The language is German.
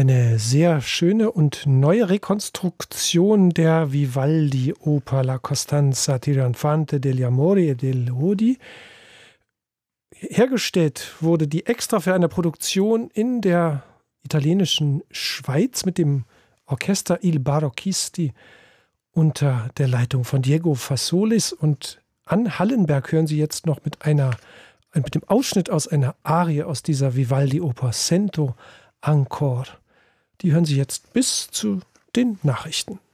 Eine sehr schöne und neue Rekonstruktion der Vivaldi-Oper La Costanza Trionfante degli Amori e degli Odi. Hergestellt wurde die extra für eine Produktion in der italienischen Schweiz mit dem Orchester Il Barocchisti unter der Leitung von Diego Fasolis. Und an Hallenberg hören Sie jetzt noch mit dem Ausschnitt aus einer Arie aus dieser Vivaldi-Oper Sento Ancor. Die hören Sie jetzt bis zu den Nachrichten.